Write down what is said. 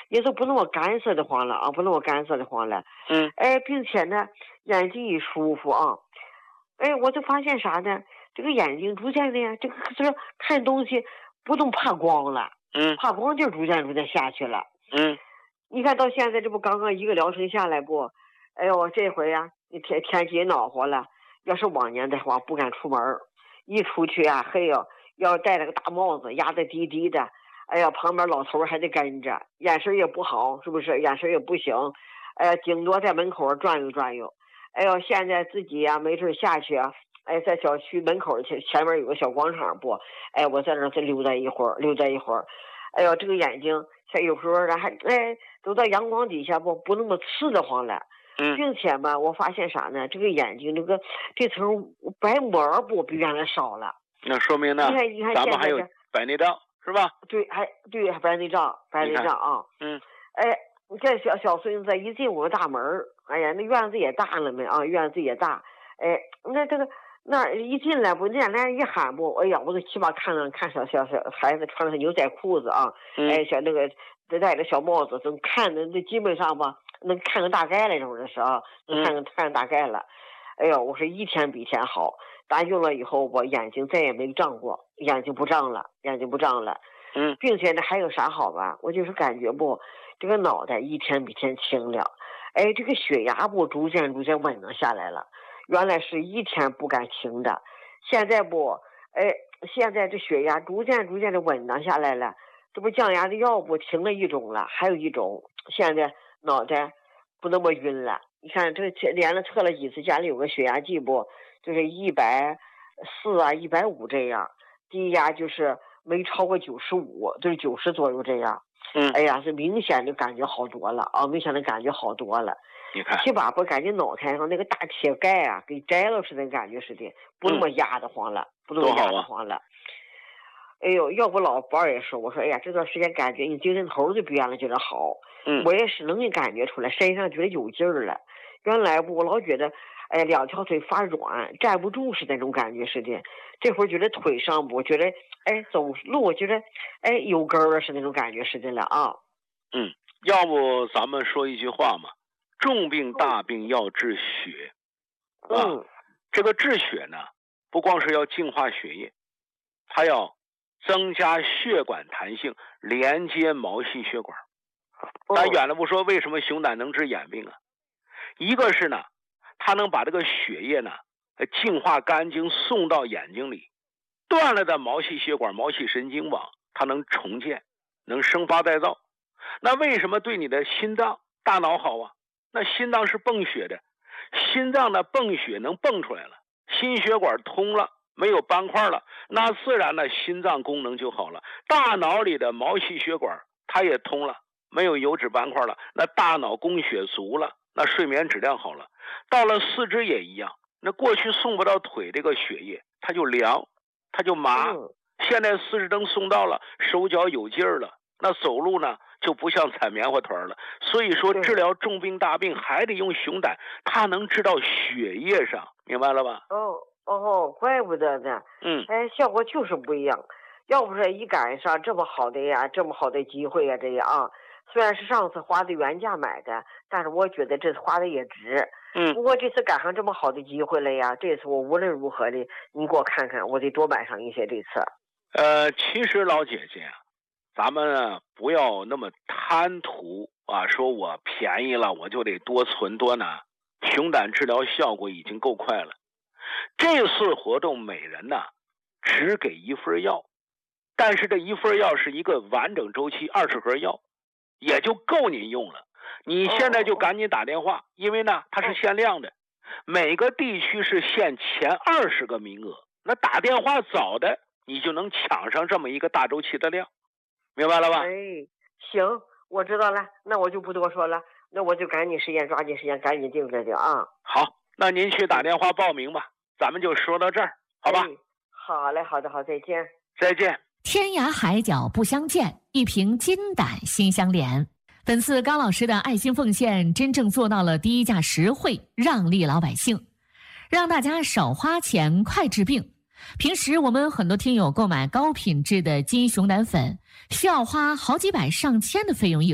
也是不那么干涩的慌了啊，不那么干涩的慌了。并且呢，眼睛一舒服啊，我就发现啥呢？这个眼睛逐渐的呀，这个看东西不动怕光了，怕光就逐渐下去了。你看到现在这不刚刚一个疗程下来不？哎呦，这回呀，天气也暖和了。要是往年的话，不敢出门，一出去啊，嘿呦，要戴了个大帽子，压得低低的。哎呀，旁边老头还得跟着，眼神也不好，是不是？眼神也不行。顶多在门口转悠转悠。哎呦，现在自己呀，没事下去啊。在小区门口前面有个小广场不？我在那儿再溜达一会儿。哎呦，这个眼睛像有时候还都到阳光底下不那么刺得慌了。并且嘛，我发现啥呢？这个眼睛这层白膜不比原来少了。 那说明呢， 你看咱们还有白内障是吧？ 对，白内障啊。你看小孙子一进我们大门，哎呀，那院子也大了没啊？院子也大。那一进来不，那来一喊不，哎呀，我都起码看小孩子穿的牛仔裤子啊，小那个戴着小帽子，能看的那基本上吧，能看个大概了，这种是啊，能看大概了。哎呦，我说一天比一天好，但用了以后，我眼睛再也没胀过，眼睛不胀了。并且呢，还有啥好吧？我就是感觉不，这个脑袋一天比一天轻了，这个血压不逐渐稳定下来了。原来是一天不敢停的，现在不，现在这血压逐渐的稳当下来了。这不降压的药不停了一种了，还有一种现在脑袋不那么晕了。你看这连着测了几次，家里有个血压计不，就是140啊150这样，低压就是没超过95，就是90左右这样。哎呀，是明显的感觉好多了啊， 你看， 起码不感觉脑袋上那个大铁盖啊，给摘了似的感觉似的，不那么压得慌了，哎呦，要不老伴也说，我说哎呀，这段时间感觉你精神头就比原来觉得好。我也是能感觉出来，身上觉得有劲儿了。原来不，我老觉得，两条腿发软，站不住似的那种感觉似的。这会儿觉得腿上不，觉得走路我觉得有根儿了是那种感觉似的了啊。 要不咱们说一句话嘛，重病大病要治血。这个治血呢，不光是要净化血液，它要增加血管弹性，连接毛细血管。咱远了不说，为什么熊胆能治眼病啊？一个是呢，它能把这个血液呢净化干净，送到眼睛里，断了的毛细血管、毛细神经网，它能重建，能生发再造。那为什么对你的心脏、大脑好啊？那心脏是泵血的，心脏的泵血能泵出来了，心血管通了，没有斑块了，那自然呢心脏功能就好了。大脑里的毛细血管它也通了，没有油脂斑块了，那大脑供血足了，那睡眠质量好了。到了四肢也一样，那过去送不到腿这个血液，它就凉，它就麻。现在四肢灯送到了，手脚有劲儿了，那走路呢就不像踩棉花团了。所以说治疗重病大病还得用熊胆，它能治到血液上，明白了吧？ 怪不得呢。效果就是不一样。要不是一赶上这么好的机会呀，这样啊，虽然是上次花的原价买的，但是我觉得这次花的也值。不过这次赶上这么好的机会了呀，这次我无论如何的，你给我看看，我得多买上一些这次。 其实老姐姐啊，咱们呢不要那么贪图啊，说我便宜了我就得多存多拿。熊胆治疗效果已经够快了。这次活动每人呢只给1份药，但是这1份药是一个完整周期20盒药，也就够你用了。你现在就赶紧打电话，因为呢它是限量的，每个地区是限前20个名额。那打电话早的，你就能抢上这么一个大周期的量，明白了吧？ 行，我知道了，那我就不多说了，那我就抓紧时间赶紧定这个啊。 好，那您去打电话报名吧，咱们就说到这儿，好吧？ 好嘞，好的，再见。 再见。 天涯海角不相见，一瓶金胆心相连。本次高老师的爱心奉献真正做到了低价实惠，让利老百姓，让大家少花钱快治病。平时我们很多听友购买高品质的金熊胆粉，需要花好几百上千的费用